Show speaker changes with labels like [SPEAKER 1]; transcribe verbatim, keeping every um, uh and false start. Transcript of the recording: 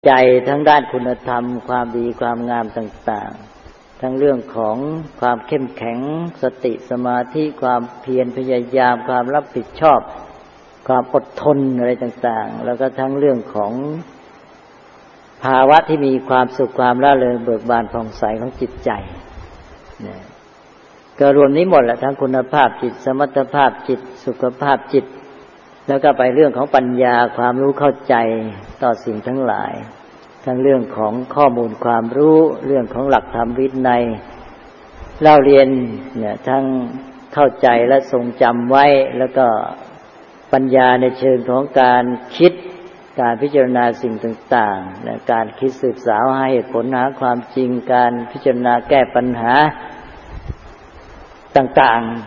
[SPEAKER 1] ใจทั้งด้านคุณธรรมความดีความงามต่างๆทั้งเรื่องของความเข้มแข็งสติสมาธิความเพียรพยายามความรับผิดชอบความอดทนอะไรต่างๆแล้วก็ทั้งเรื่องของภาวะที่มีความสุขความร่าเริงเบิกบานผ่องใสของจิตใจนะก็รวมนี้หมดแหละทั้งคุณภาพจิตสมรรถภาพจิตสุขภาพจิตแล้วก็ไปเรื่องของปัญญาความรู้เข้าใจต่อสิ่งทั้งหลายทั้งเรื่องของข้อมูลความรู้เรื่องของหลักธรรมวินัยเล่าเรียนเนี่ยทั้งเข้าใจและทรงจำไว้แล้วก็ปัญญาในเชิงของการคิดการพิจารณาสิ่งต่างๆและการคิดสืบสาวหาเหตุผลหาความจริงการพิจารณาแก้ปัญหาต่างๆ